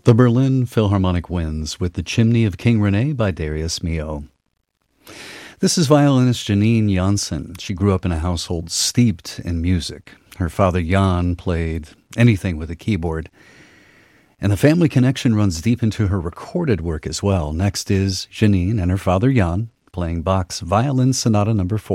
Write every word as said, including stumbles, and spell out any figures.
The Berlin Philharmonic Winds with The Chimney of King Rene by Darius Milhaud. This is violinist Janine Janssen. She grew up in a household steeped in music. Her father Jan played anything with a keyboard, and the family connection runs deep into her recorded work as well. Next is Janine and her father Jan playing Bach's Violin Sonata Number four.